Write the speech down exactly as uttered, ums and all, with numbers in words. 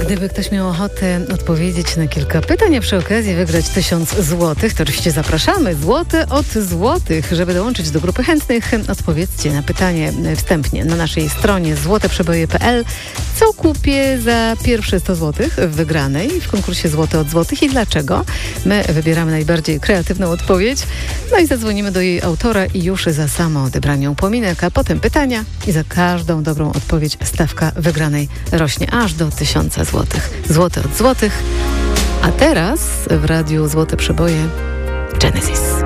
Gdyby ktoś miał ochotę odpowiedzieć na kilka pytań, a przy okazji wygrać tysiąc złotych, to oczywiście zapraszamy. Złote od złotych. Żeby dołączyć do grupy chętnych, odpowiedzcie na pytanie wstępnie na naszej stronie złote przeboje kropka p l. Co kupię za pierwsze sto złotych w wygranej w konkursie Złote od złotych i dlaczego? My wybieramy najbardziej kreatywną odpowiedź, no i zadzwonimy do jej autora i już za samo odebranie upominek, a potem pytania i za każdą dobrą odpowiedź stawka wygranej rośnie aż do tysiąca złotych. Złote od złotych. A teraz w radiu Złote Przeboje Genesis.